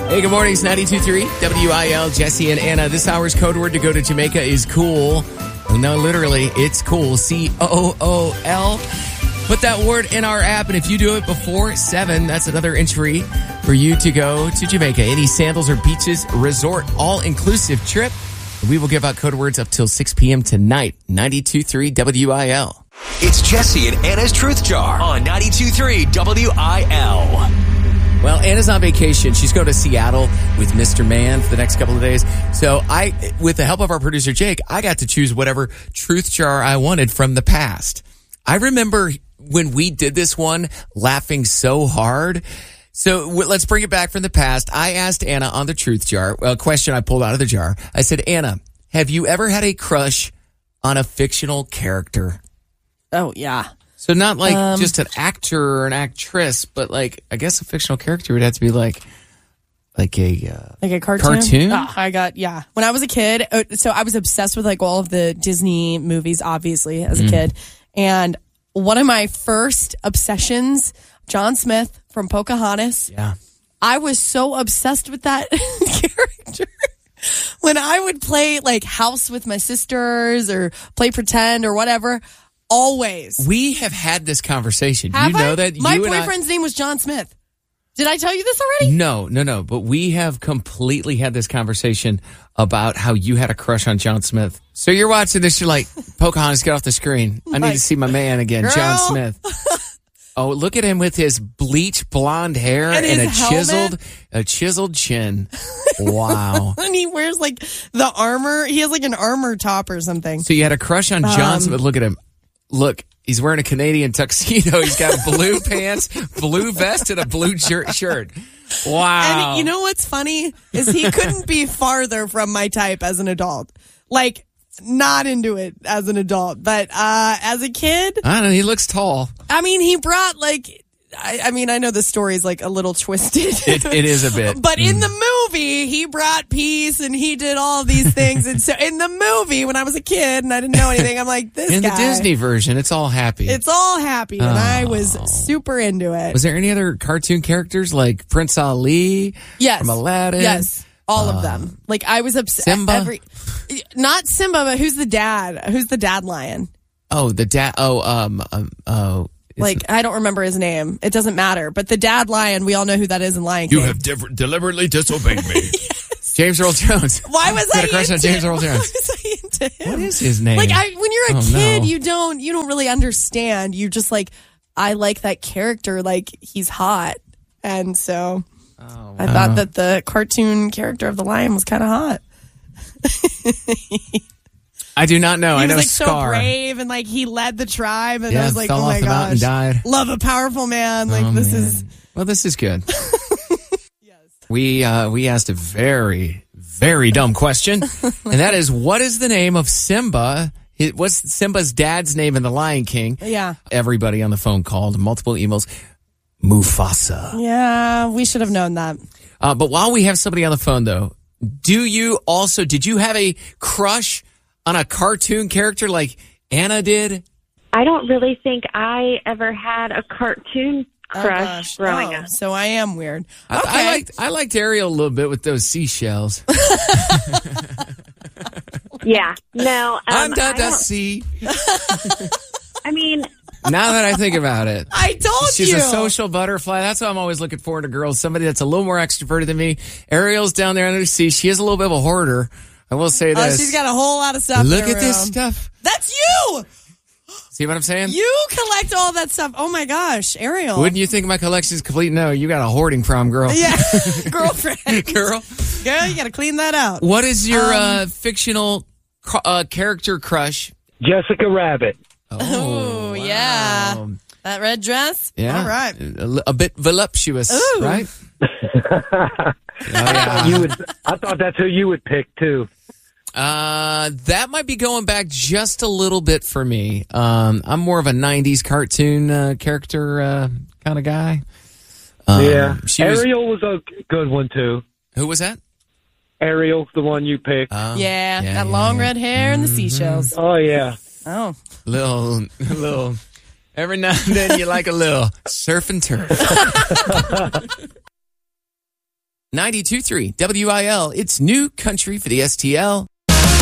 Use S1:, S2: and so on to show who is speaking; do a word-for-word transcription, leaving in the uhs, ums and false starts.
S1: Hey, good morning. It's ninety-two point three W I L, Jesse and Anna. This hour's code word to go to Jamaica is cool. No, literally, it's cool. C O O L. Put that word in our app, and if you do it before seven, that's another entry for you to go to Jamaica. Any sandals or beaches, resort, all-inclusive trip. We will give out code words up till six p.m. tonight. ninety-two point three W I L.
S2: It's Jesse and Anna's Truth Jar on ninety-two point three W I L.
S1: Well, Anna's on vacation. She's going to Seattle with Mister Man for the next couple of days. So I, with the help of our producer, Jake, I got to choose whatever truth jar I wanted from the past. I remember when we did this one laughing so hard. So w- let's bring it back from the past. I asked Anna on the truth jar, a question I pulled out of the jar. I said, Anna, have you ever had a crush on a fictional character?
S3: Oh, yeah.
S1: So not like
S3: Um,
S1: just an actor or an actress, but like, I guess a fictional character would have to be like, like a, uh,
S3: Like a cartoon?
S1: cartoon?
S3: Oh, I got, yeah. When I was a kid, uh, so I was obsessed with like all of the Disney movies, obviously, as a
S1: Mm.
S3: kid. And one of my first obsessions, John Smith from Pocahontas.
S1: Yeah.
S3: I was so obsessed with that character. When I would play like house with my sisters or play pretend or whatever, always.
S1: We have had this conversation.
S3: Have
S1: you know
S3: I?
S1: that
S3: My
S1: you and I-
S3: boyfriend's name was John Smith. Did I tell you this already?
S1: No, no, no. But we have completely had this conversation about how you had a crush on John Smith. So you're watching this, you're like, Pocahontas, get off the screen. I need
S3: Like,
S1: to see my man again,
S3: girl.
S1: John Smith. Oh, look at him with his bleach blonde hair
S3: And
S1: and,
S3: his
S1: a
S3: helmet.
S1: chiseled, a chiseled chin. Wow.
S3: And he wears like the armor. He has like an armor top or something.
S1: So you had a crush on John
S3: Um,
S1: Smith. Look at him. Look, he's wearing a Canadian tuxedo. He's got blue pants, blue vest, and a blue shirt. shirt. Wow.
S3: And you know what's funny is he couldn't be farther from my type as an adult. Like, not into it as an adult, but uh, as a kid,
S1: I don't know. He looks tall.
S3: I mean, he brought like, I, I mean, I know the story's like a little twisted.
S1: It, it is a bit.
S3: But in the movie, he brought peace and he did all these things. And so in the movie, when I was a kid and I didn't know anything, I'm like, this
S1: In
S3: guy.
S1: the Disney version, it's all happy.
S3: It's all happy. And I was
S1: Oh.
S3: super into it.
S1: Was there any other cartoon characters like Prince Ali
S3: Yes.
S1: from Aladdin?
S3: Yes. All of them. Like I was obsessed.
S1: Simba?
S3: Every, not Simba, but who's the dad? Who's the dad lion?
S1: Oh, the dad. Oh, um, um, oh. it's-
S3: Like, I don't remember his name. It doesn't matter. But the dad lion, we all know who that is in Lion King.
S4: You have diff- deliberately disobeyed me.
S1: James Earl Jones.
S3: Why was
S1: Got
S3: I
S1: a crush
S3: into
S1: on James Earl
S3: Why
S1: Jones.
S3: was I into him?
S1: What is his name?
S3: Like, I, when you're a
S1: Oh,
S3: kid,
S1: no.
S3: you don't you don't really understand. You just like, I like that character. Like, he's hot. And so
S1: Oh,
S3: I thought that the cartoon character of the lion was kind of hot.
S1: I do not know.
S3: He
S1: I
S3: was
S1: know
S3: like
S1: Scar.
S3: so brave and like he led the tribe and
S1: Yeah,
S3: I was like,
S1: fell
S3: oh
S1: off
S3: my
S1: the mountain and
S3: gosh,
S1: died.
S3: love a powerful man. Like
S1: Oh,
S3: this
S1: man.
S3: is
S1: Well, this is good. We uh, we asked a very very dumb question, and that is, what is the name of Simba? It- What's Simba's dad's name in The Lion King?
S3: yeah
S1: Everybody on the phone called, multiple emails. Mufasa.
S3: yeah. We should have known that.
S1: Uh, but while we have somebody on the phone, though, do you also did you have a crush on a cartoon character like Anna did?
S5: I don't really think I ever had a cartoon
S3: Oh,
S5: crush
S3: gosh.
S5: growing
S3: Oh,
S5: up.
S3: so I am weird.
S1: I,
S3: Okay.
S1: I liked I liked Ariel a little bit with those seashells.
S5: Yeah, no. Um,
S1: Under
S5: I,
S1: the
S5: don't-
S1: sea.
S5: I mean,
S1: Now that I think about it.
S3: I told
S1: She's
S3: you.
S1: a social butterfly. That's what I'm always looking for in a girl. Somebody that's a little more extroverted than me. Ariel's down there under the sea. She is a little bit of a hoarder. I will say
S3: Oh,
S1: this.
S3: she's got a whole lot of stuff.
S1: Look
S3: in her
S1: at this
S3: room.
S1: stuff.
S3: That's you.
S1: See what I'm saying?
S3: You collect all that stuff. Oh my gosh, Ariel.
S1: Wouldn't you think my collection's complete? No, you got a hoarding problem, girl.
S3: Yeah, girlfriend.
S1: Girl.
S3: Girl, you got to clean that out.
S1: What is your
S3: Um,
S1: uh, fictional cr- uh, character crush?
S6: Jessica Rabbit.
S3: Oh, yeah. That red dress?
S1: Yeah.
S3: All right.
S1: A, li- a bit voluptuous,
S3: Ooh.
S1: right? Oh, yeah.
S6: You would. I thought that's who you would pick too.
S1: Uh, that might be going back just a little bit for me. Um, I'm more of a nineties cartoon uh, character uh, kind of guy. Um,
S6: yeah,
S1: she was-
S6: Ariel was a good one too.
S1: Who was that?
S6: Ariel's the one you picked.
S1: Oh,
S3: Yeah,
S1: yeah,
S3: that
S1: yeah,
S3: long
S1: yeah.
S3: red hair and the seashells.
S6: Oh yeah.
S3: Oh.
S1: Little, little. Every now and then you like a little surf and turf. ninety-two point three W I L. It's new country for the S T L.